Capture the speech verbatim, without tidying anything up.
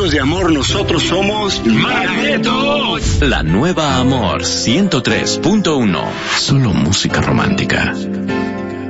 amigos de Amor, nosotros somos Magnetos. La nueva Amor ciento tres punto uno. Solo música romántica.